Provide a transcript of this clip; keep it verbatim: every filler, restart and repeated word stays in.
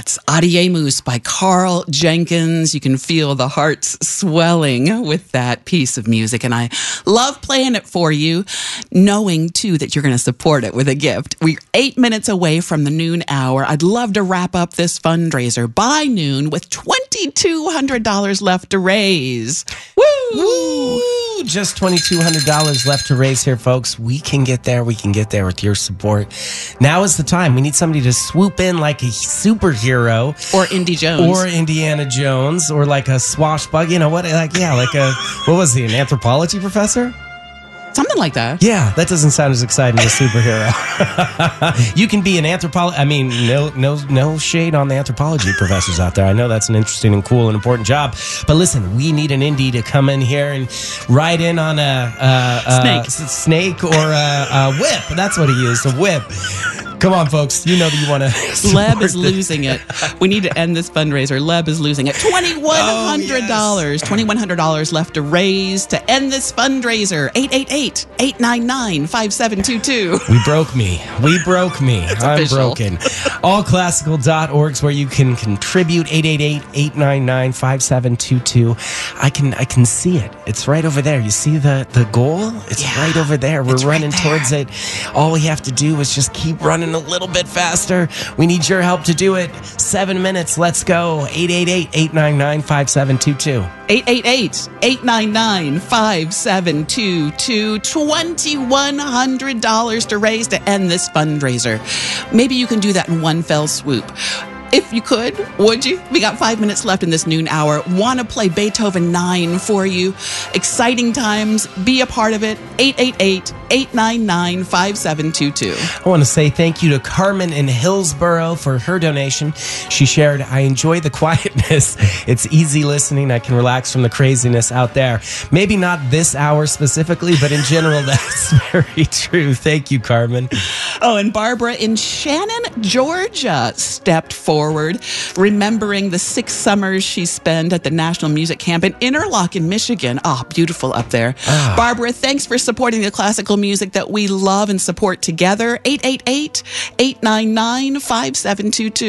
That's Adiemus by Carl Jenkins. You can feel the hearts swelling with that piece of music. And I love playing it for you, knowing, too, that you're going to support it with a gift. We're eight minutes away from the noon hour. I'd love to wrap up this fundraiser by noon with two thousand two hundred dollars left to raise. Woo! Woo! Just two thousand two hundred dollars left to raise here, folks. We can get there. We can get there with your support. Now is the time. We need somebody to swoop in like a superhero. Or Indy Jones. Or Indiana Jones. Or like a swashbuckler. You know what? Like, yeah, like a, what was he, an anthropology professor? Something like that. Yeah, that doesn't sound as exciting as a superhero. You can be an anthropologist. I mean, no, no, no shade on the anthropology professors out there. I know that's an interesting and cool and important job. But listen, we need an indie to come in here and ride in on a, a, a snake, a snake or a, a whip. That's what he used, a whip. Come on, folks. You know that you want to. Leb is losing it. We need to end this fundraiser. Leb is losing it. twenty-one hundred dollars. Oh, yes. twenty-one hundred dollars left to raise to end this fundraiser. eight eight eight, eight nine nine, five seven two two. We broke me. We broke me. It's I'm official. broken. all classical dot org is where you can contribute. eight eight eight, eight nine nine, five seven two two. I can I can see it. It's right over there. You see the, the goal? It's yeah, right over there. We're running right there. Towards it. All we have to do is just keep running a little bit faster. We need your help to do it. Seven minutes. Let's go. eight eight eight, eight nine nine, five seven two two. eight eight eight, eight nine nine, five seven two two. twenty-one hundred dollars to raise to end this fundraiser. Maybe you can do that in one fell swoop. If you could, would you? We got five minutes left in this noon hour. Want to play Beethoven nine for you? Exciting times. Be a part of it. eight eight eight, eight nine nine, five seven two two. I want to say thank you to Carmen in Hillsboro for her donation. She shared, I enjoy the quietness. It's easy listening. I can relax from the craziness out there. Maybe not this hour specifically, but in general, that's very true. Thank you, Carmen. Oh, and Barbara in Shannon, Georgia stepped forward. Forward, remembering the six summers she spent at the National Music Camp in Interlochen, Michigan. Oh, beautiful up there. Ah. Barbara, thanks for supporting the classical music that we love and support together. eight eight eight, eight nine nine, five seven two two.